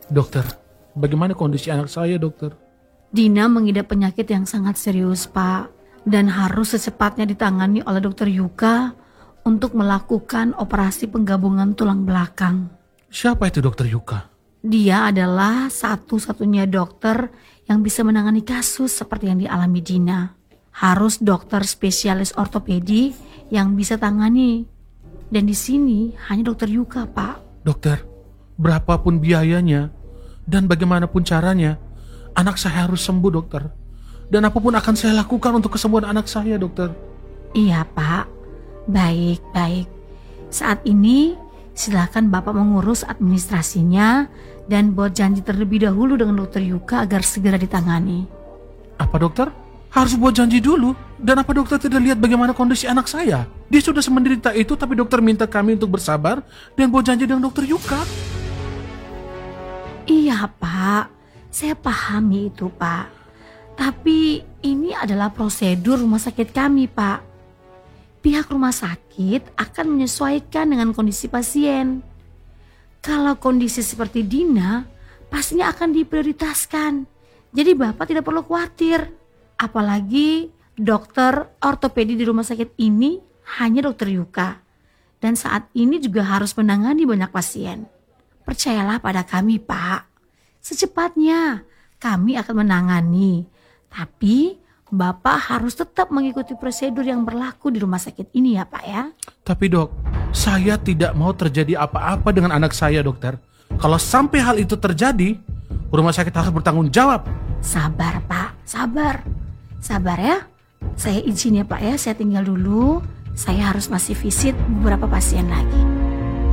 Dokter, bagaimana kondisi anak saya, dokter? Dina mengidap penyakit yang sangat serius, Pak, dan harus secepatnya ditangani oleh dokter Yuka untuk melakukan operasi penggabungan tulang belakang. Siapa itu dokter Yuka? Dia adalah satu-satunya dokter yang bisa menangani kasus seperti yang dialami Dina. Harus dokter spesialis ortopedi yang bisa tangani. Dan di sini hanya dokter Yuka, Pak. Dokter, berapapun biayanya dan bagaimanapun caranya, anak saya harus sembuh, dokter. Dan apapun akan saya lakukan untuk kesembuhan anak saya, dokter. Iya, Pak. Baik. Saat ini silakan Bapak mengurus administrasinya dan buat janji terlebih dahulu dengan dokter Yuka agar segera ditangani. Apa, dokter? Harus buat janji dulu. Dan apa dokter tidak lihat bagaimana kondisi anak saya? Dia sudah semenderita itu, tapi dokter minta kami untuk bersabar dan buat janji dengan dokter Yuka. Iya, Pak. Saya pahami itu, Pak. Tapi ini adalah prosedur rumah sakit kami, Pak. Pihak rumah sakit akan menyesuaikan dengan kondisi pasien. Kalau kondisi seperti Dina, pastinya akan diprioritaskan. Jadi Bapak tidak perlu khawatir. Apalagi dokter ortopedi di rumah sakit ini hanya dokter Yuka. Dan saat ini juga harus menangani banyak pasien. Percayalah pada kami, Pak. Secepatnya kami akan menangani. Tapi Bapak harus tetap mengikuti prosedur yang berlaku di rumah sakit ini ya, Pak ya. Tapi dok, saya tidak mau terjadi apa-apa dengan anak saya, dokter. Kalau sampai hal itu terjadi, rumah sakit harus bertanggung jawab. Sabar, Pak, sabar. Sabar ya. Saya izin ya, Pak ya, saya tinggal dulu. Saya harus masih visit beberapa pasien lagi.